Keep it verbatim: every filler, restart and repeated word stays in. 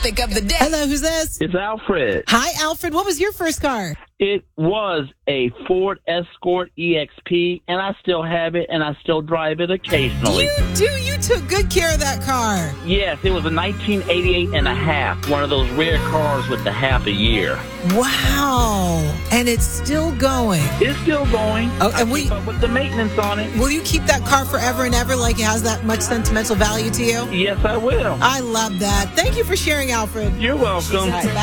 topic of the day. Hello, who's this? It's Alfred. Hi, Alfred. What was your first car? It was a Ford Escort E X P, and I still have it, and I still drive it occasionally. You do. You took good care of that car. Yes, it was a nineteen eighty-eight and a half, one of those rare cars with the half a year. Wow. And it's still going. It's still going. Oh, I and we- keep up with the maintenance on it. Will you keep that car forever and ever, like it has that much sentimental value to you? Yes, I will. I love that. Thank you for sharing, Alfred. You're welcome. All right,